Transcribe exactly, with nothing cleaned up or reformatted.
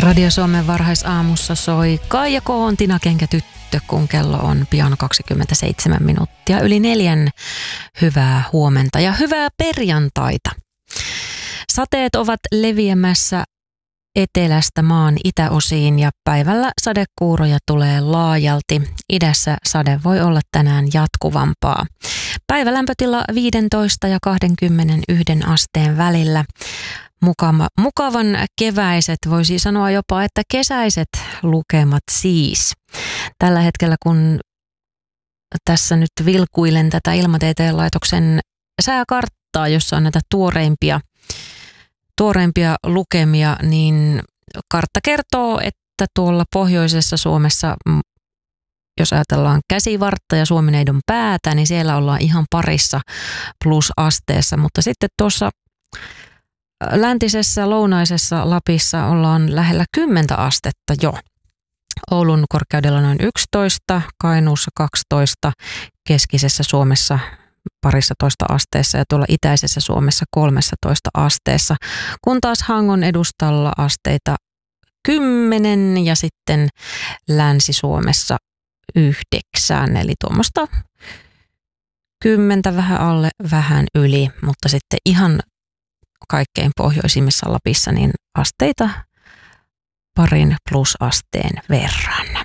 Radio Suomen varhaisaamussa soi Kaija K. on Tina Kenkä-tyttö, kun kello on pian kaksikymmentäseitsemän minuuttia yli neljän. Hyvää huomenta ja hyvää perjantaita. Sateet ovat leviämässä etelästä maan itäosiin ja päivällä sadekuuroja tulee laajalti. Idässä sade voi olla tänään jatkuvampaa. Päivälämpötila viisitoista ja kaksikymmentäyksi asteen välillä. Mukava, mukavan keväiset, voisi sanoa jopa, että kesäiset lukemat siis. Tällä hetkellä, kun tässä nyt vilkuilen tätä Ilmatieteen laitoksen sääkarttaa, jossa on näitä tuoreimpia, tuoreimpia lukemia, niin kartta kertoo, että tuolla pohjoisessa Suomessa, jos ajatellaan Käsivartta ja Suomineidon päätä, niin siellä ollaan ihan parissa plusasteessa, mutta sitten tuossa läntisessä, lounaisessa Lapissa ollaan lähellä kymmentä astetta jo. Oulun korkeudella noin yksitoista, Kainuussa kaksitoista, keskisessä Suomessa parissa toista asteessa ja tuolla itäisessä Suomessa kolmetoista asteessa, kun taas Hangon edustalla asteita kymmenen ja sitten Länsi-Suomessa yhdeksän, eli tuommoista kymmentä vähän alle, vähän yli, mutta sitten ihan kaikkein pohjoisimmissa Lapissa niin asteita parin plusasteen verran.